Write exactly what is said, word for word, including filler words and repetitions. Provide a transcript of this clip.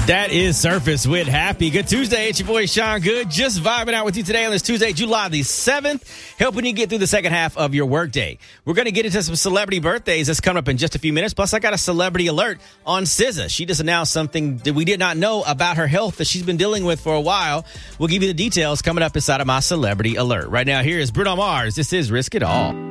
That is Surface with Happy. Good Tuesday. It's your boy, Sean Good. Just vibing out with you today on this Tuesday, July the seventh, helping you get through the second half of your workday. We're going to get into some celebrity birthdays that's coming up in just a few minutes. Plus, I got a celebrity alert on S Z A. She just announced something that we did not know about her health that she's been dealing with for a while. We'll give you the details coming up inside of my celebrity alert. Right now, here is Bruno Mars. This is Risk It All.